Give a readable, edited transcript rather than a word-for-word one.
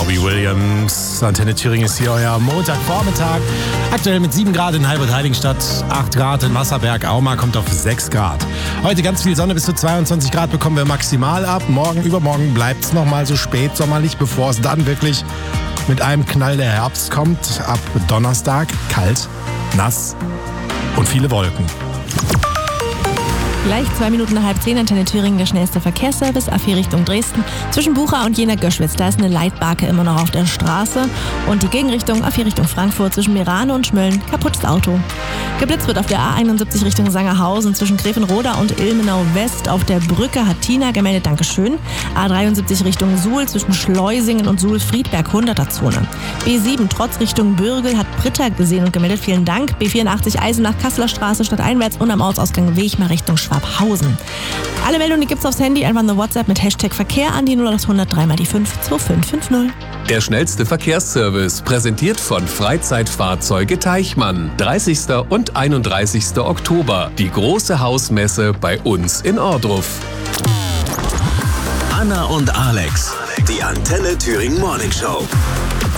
Robbie Williams. Antenne Thüringen ist hier euer Montagvormittag. Aktuell mit 7 Grad in Heilbronn-Heiligenstadt, 8 Grad in Wasserberg. Auma kommt auf 6 Grad. Heute ganz viel Sonne, bis zu 22 Grad bekommen wir maximal ab. Morgen, übermorgen bleibt es nochmal so spät sommerlich, bevor es dann wirklich mit einem Knall der Herbst kommt. Ab Donnerstag kalt, nass und viele Wolken. Gleich 2 Minuten nach 9:30, Antenne Thüringen, der schnellste Verkehrsservice, A4 Richtung Dresden. Zwischen Bucha und Jena-Göschwitz, da ist eine Leitbarke immer noch auf der Straße. Und die Gegenrichtung, A4 Richtung Frankfurt, zwischen Merane und Schmölln, kaputtes Auto. Geblitzt wird auf der A71 Richtung Sangerhausen, zwischen Grevenroda und Ilmenau West. Auf der Brücke hat Tina gemeldet, Dankeschön. A73 Richtung Suhl, zwischen Schleusingen und Suhl-Friedberg, 100er-Zone. B7 Trotz Richtung Bürgel hat Britta gesehen und gemeldet, vielen Dank. B84 Eisenach-Kasseler Straße stadteinwärts und am Ortsausgang Wegmar Richtung Schwabhausen. Alle Meldungen, die gibt's aufs Handy, einfach eine WhatsApp mit Hashtag Verkehr an die 0800 3 mal die 5 2550. Der schnellste Verkehrsservice, präsentiert von Freizeitfahrzeuge Teichmann. 30. und 31. Oktober, die große Hausmesse bei uns in Ohrdruf. Anna und Alex, die Antenne Thüringen Morning Show.